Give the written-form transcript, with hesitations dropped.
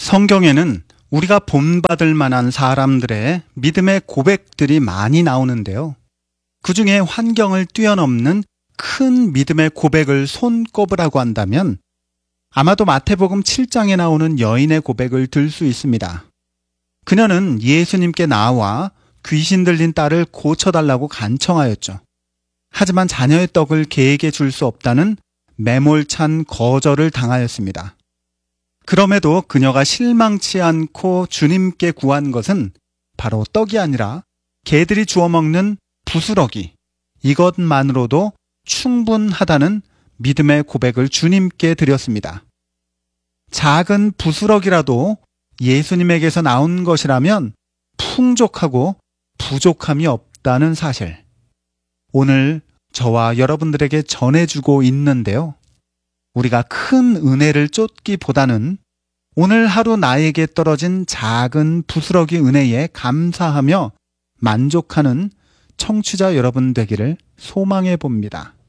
성경에는 우리가 본받을 만한 사람들의 믿음의 고백들이 많이 나오는데요. 그 중에 환경을 뛰어넘는 큰 믿음의 고백을 손꼽으라고 한다면 아마도 마태복음 7장에 나오는 여인의 고백을 들 수 있습니다. 그녀는 예수님께 나와 귀신 들린 딸을 고쳐달라고 간청하였죠. 하지만 자녀의 떡을 개에게 줄 수 없다는 매몰찬 거절을 당하였습니다. 그럼에도 그녀가 실망치 않고 주님께 구한 것은 바로 떡이 아니라 개들이 주워 먹는 부스러기, 이것만으로도 충분하다는 믿음의 고백을 주님께 드렸습니다. 작은 부스러기라도 예수님에게서 나온 것이라면 풍족하고 부족함이 없다는 사실, 오늘 저와 여러분들에게 전해주고 있는데요. 우리가 큰 은혜를 쫓기보다는 오늘 하루 나에게 떨어진 작은 부스러기 은혜에 감사하며 만족하는 청취자 여러분 되기를 소망해 봅니다.